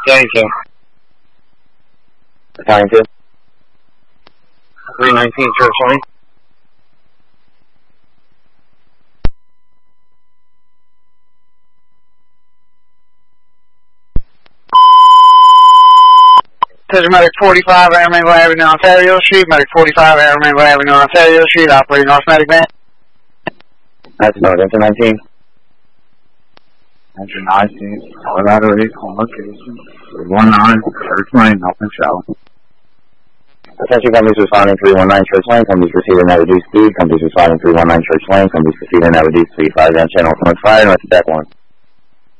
Thank you. Battalion 2. 319 Church Lane. Medic 45 Airmail Avenue, Ontario Street. Medic 45 Airmail Avenue, Ontario Street. Operating North Medic Van. That's North, Enter 19. Enter 19, Colorado 8, home location. 319 Church Lane, open shower. Attention companies responding 319 Church Lane. Companies proceeding at reduced speed. Companies responding 319 Church Lane. Companies proceeding at reduced speed. Fire down channel 1 fire, north attack 1.